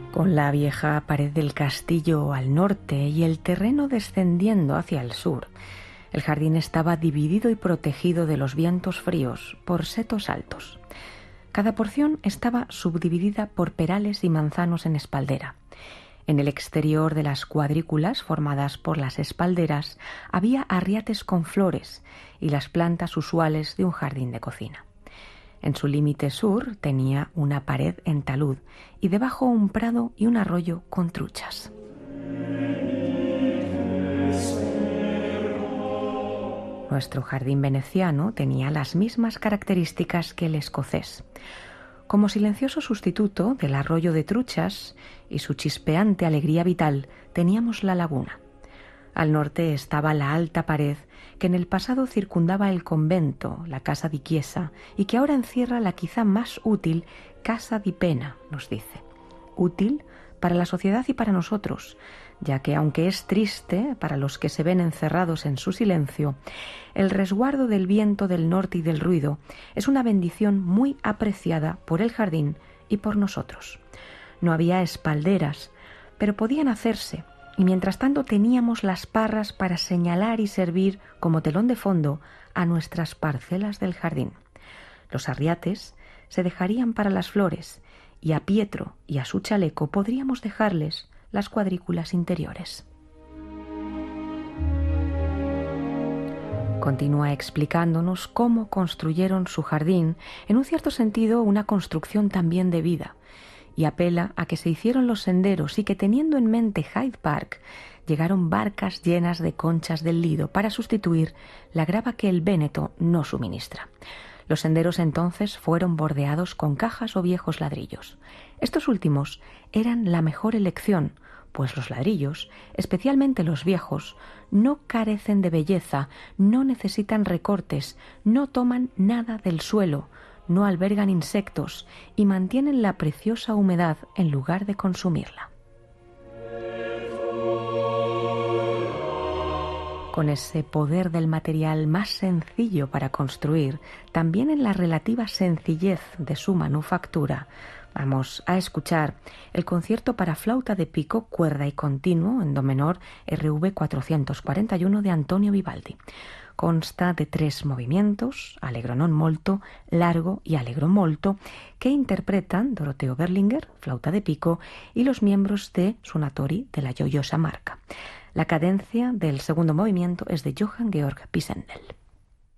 Con la vieja pared del castillo al norte y el terreno descendiendo hacia el sur, el jardín estaba dividido y protegido de los vientos fríos por setos altos. Cada porción estaba subdividida por perales y manzanos en espaldera. En el exterior de las cuadrículas formadas por las espalderas había arriates con flores y las plantas usuales de un jardín de cocina. En su límite sur tenía una pared en talud y debajo un prado y un arroyo con truchas. Nuestro jardín veneciano tenía las mismas características que el escocés. Como silencioso sustituto del arroyo de truchas y su chispeante alegría vital, teníamos la laguna. Al norte estaba la alta pared que en el pasado circundaba el convento, la casa di Chiesa, y que ahora encierra la quizá más útil casa di Pena, nos dice. Útil para la sociedad y para nosotros, ya que aunque es triste para los que se ven encerrados en su silencio, el resguardo del viento del norte y del ruido es una bendición muy apreciada por el jardín y por nosotros. No había espalderas, pero podían hacerse, y mientras tanto teníamos las parras para señalar y servir como telón de fondo a nuestras parcelas del jardín. Los arriates se dejarían para las flores, y a Pietro y a su chaleco podríamos dejarles las cuadrículas interiores. Continúa explicándonos cómo construyeron su jardín, en un cierto sentido una construcción también de vida, y apela a que se hicieron los senderos y que teniendo en mente Hyde Park, llegaron barcas llenas de conchas del Lido para sustituir la grava que el Véneto no suministra. Los senderos entonces fueron bordeados con cajas o viejos ladrillos. Estos últimos eran la mejor elección, pues los ladrillos, especialmente los viejos, no carecen de belleza, no necesitan recortes, no toman nada del suelo, no albergan insectos y mantienen la preciosa humedad en lugar de consumirla. Con ese poder del material más sencillo para construir, también en la relativa sencillez de su manufactura, vamos a escuchar el concierto para flauta de pico, cuerda y continuo en do menor RV 441 de Antonio Vivaldi. Consta de 3 movimientos, allegro non molto, largo y allegro molto, que interpretan Doroteo Berlinger, flauta de pico, y los miembros de Suonatori de la Gioiosa Marca. La cadencia del segundo movimiento es de Johann Georg Pisendel.